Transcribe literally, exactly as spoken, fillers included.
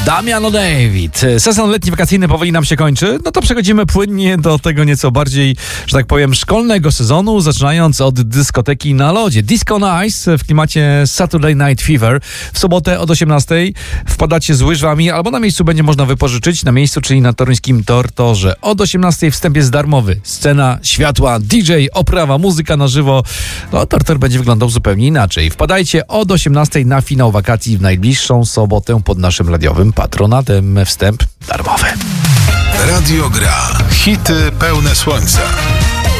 Damiano David. Sezon letni wakacyjny powoli nam się kończy, no to przechodzimy płynnie do tego nieco bardziej, że tak powiem, szkolnego sezonu, zaczynając od dyskoteki na lodzie. Disco on Ice w klimacie Saturday Night Fever. W sobotę od osiemnastej wpadacie z łyżwami, albo na miejscu będzie można wypożyczyć, na miejscu, czyli na toruńskim Tortorze. Od osiemnastej wstęp jest darmowy. Scena, światła, D J, oprawa, muzyka na żywo. No, Tortor będzie wyglądał zupełnie inaczej. Wpadajcie od osiemnastej na finał wakacji w najbliższą sobotę pod naszym radiowym patronatem. Wstęp darmowy. Radio Gra. Hity pełne słońca.